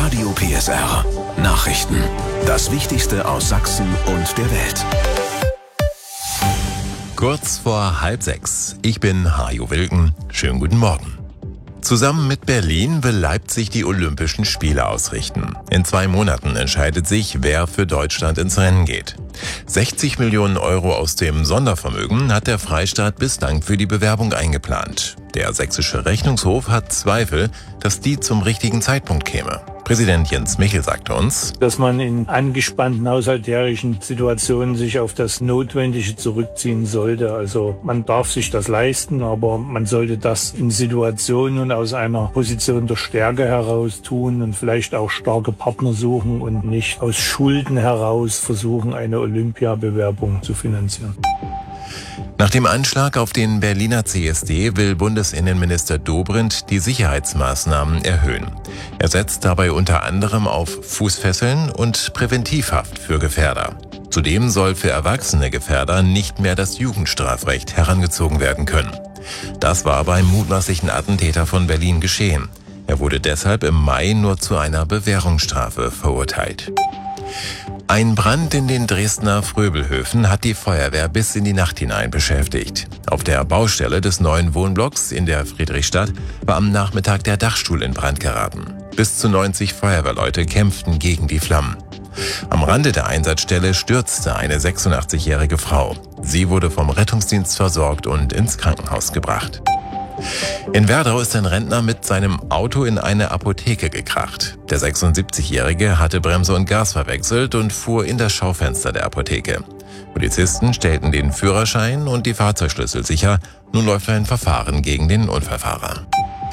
Radio PSR Nachrichten. Das Wichtigste aus Sachsen und der Welt. Kurz vor 5:30. Ich bin Hajo Wilken. Schönen guten Morgen. Zusammen mit Berlin will Leipzig die Olympischen Spiele ausrichten. In 2 Monaten entscheidet sich, wer für Deutschland ins Rennen geht. 60 Millionen Euro aus dem Sondervermögen hat der Freistaat bislang für die Bewerbung eingeplant. Der sächsische Rechnungshof hat Zweifel, dass die zum richtigen Zeitpunkt käme. Präsident Jens Michel sagte uns, dass man in angespannten haushalterischen Situationen sich auf das Notwendige zurückziehen sollte. Also man darf sich das leisten, aber man sollte das in Situationen und aus einer Position der Stärke heraus tun und vielleicht auch starke Partner suchen und nicht aus Schulden heraus versuchen, eine Olympiabewerbung zu finanzieren. Nach dem Anschlag auf den Berliner CSD will Bundesinnenminister Dobrindt die Sicherheitsmaßnahmen erhöhen. Er setzt dabei unter anderem auf Fußfesseln und Präventivhaft für Gefährder. Zudem soll für erwachsene Gefährder nicht mehr das Jugendstrafrecht herangezogen werden können. Das war beim mutmaßlichen Attentäter von Berlin geschehen. Er wurde deshalb im Mai nur zu einer Bewährungsstrafe verurteilt. Ein Brand in den Dresdner Fröbelhöfen hat die Feuerwehr bis in die Nacht hinein beschäftigt. Auf der Baustelle des neuen Wohnblocks in der Friedrichstadt war am Nachmittag der Dachstuhl in Brand geraten. Bis zu 90 Feuerwehrleute kämpften gegen die Flammen. Am Rande der Einsatzstelle stürzte eine 86-jährige Frau. Sie wurde vom Rettungsdienst versorgt und ins Krankenhaus gebracht. In Werdau ist ein Rentner mit seinem Auto in eine Apotheke gekracht. Der 76-Jährige hatte Bremse und Gas verwechselt und fuhr in das Schaufenster der Apotheke. Polizisten stellten den Führerschein und die Fahrzeugschlüssel sicher. Nun läuft ein Verfahren gegen den Unfallfahrer.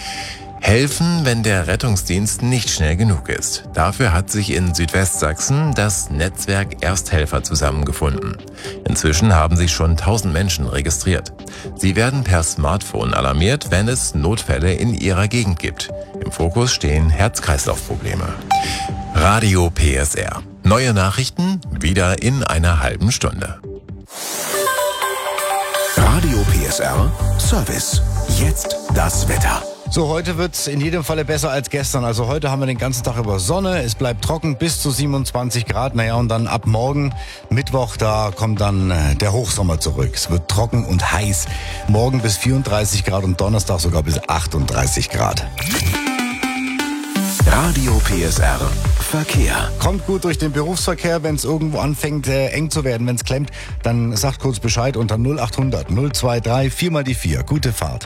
Helfen, wenn der Rettungsdienst nicht schnell genug ist. Dafür hat sich in Südwestsachsen das Netzwerk Ersthelfer zusammengefunden. Inzwischen haben sich schon 1000 Menschen registriert. Sie werden per Smartphone alarmiert, wenn es Notfälle in ihrer Gegend gibt. Im Fokus stehen Herz-Kreislauf-Probleme. Radio PSR. Neue Nachrichten wieder in einer halben Stunde. Radio PSR Service. Jetzt das Wetter. So, heute wird's in jedem Falle besser als gestern. Also heute haben wir den ganzen Tag über Sonne. Es bleibt trocken bis zu 27 Grad. Naja, und dann ab morgen, Mittwoch, da kommt dann der Hochsommer zurück. Es wird trocken und heiß. Morgen bis 34 Grad und Donnerstag sogar bis 38 Grad. Radio PSR Verkehr. Kommt gut durch den Berufsverkehr. Wenn es irgendwo anfängt eng zu werden, wenn es klemmt, dann sagt kurz Bescheid unter 0800 023 4 mal die 4. Gute Fahrt.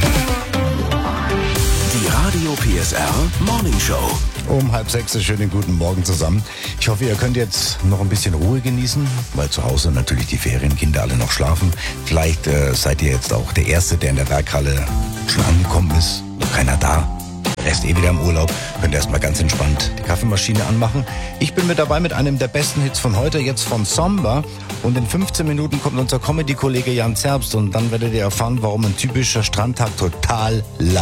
Die Radio PSR Morning Show. Um 5:30. Schönen guten Morgen zusammen. Ich hoffe, ihr könnt jetzt noch ein bisschen Ruhe genießen, weil zu Hause natürlich die Ferienkinder alle noch schlafen. Vielleicht seid ihr jetzt auch der Erste, der in der Werkhalle schon angekommen ist. Noch keiner da. Der Rest wieder im Urlaub. Könnt erstmal ganz entspannt die Kaffeemaschine anmachen. Ich bin mit dabei mit einem der besten Hits von heute, jetzt von Samba. Und in 15 Minuten kommt unser Comedy-Kollege Jan Zerbst und dann werdet ihr erfahren, warum ein typischer Strandtag total laut